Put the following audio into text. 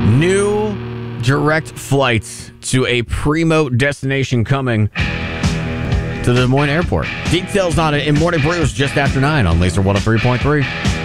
New direct flights to a primo destination coming to the Des Moines airport. Details on it in Morning Brews just after 9 on Laser 103.3.